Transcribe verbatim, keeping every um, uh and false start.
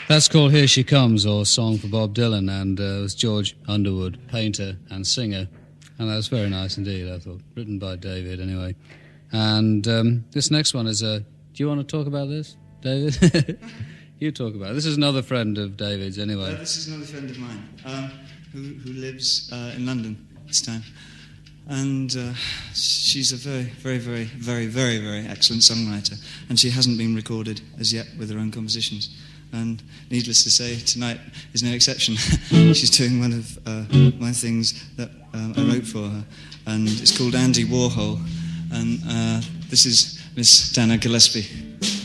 That's called Here She Comes, or Song for Bob Dylan, and uh, it was George Underwood, painter and singer, and that was very nice indeed, I thought. Written by David, anyway. And um, this next one is a... Do you want to talk about this, David? You talk about it. This is another friend of David's, anyway. Uh, this is another friend of mine, um, who, who lives uh, in London this time. And uh, she's a very, very, very, very, very, very excellent songwriter, and she hasn't been recorded as yet with her own compositions. And needless to say, tonight is no exception. She's doing one of uh, my things that um, I wrote for her, and it's called Andy Warhol, and uh, this is Miss Dana Gillespie.